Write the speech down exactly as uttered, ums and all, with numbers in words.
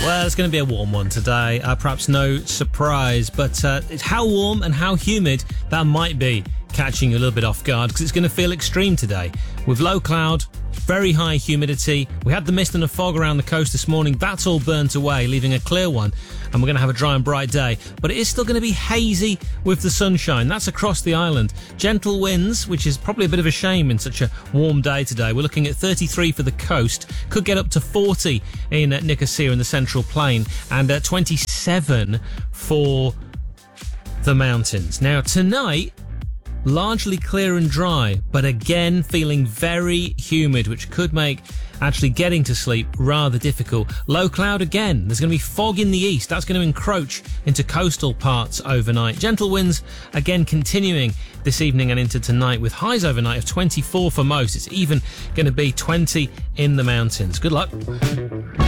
Well, it's going to be a warm one today. Uh, perhaps no surprise, but uh, it's how warm and how humid that might be catching you a little bit off guard, because it's going to feel extreme today. With low cloud, very high humidity. We had the mist and the fog around the coast this morning. That's all burnt away, leaving a clear one. And we're going to have a dry and bright day. But it is still going to be hazy with the sunshine. That's across the island. Gentle winds, which is probably a bit of a shame in such a warm day today. We're looking at thirty-three for the coast. Could get up to forty in uh, Nicosia in the Central Plain. And uh, twenty-seven for the mountains. Now, tonight, largely clear and dry, but again feeling very humid, which could make actually getting to sleep rather difficult. Low cloud again. There's going to be fog in the east. That's going to encroach into coastal parts overnight. Gentle winds again continuing this evening and into tonight, with highs overnight of twenty-four for most. It's even going to be twenty in the mountains. Good luck.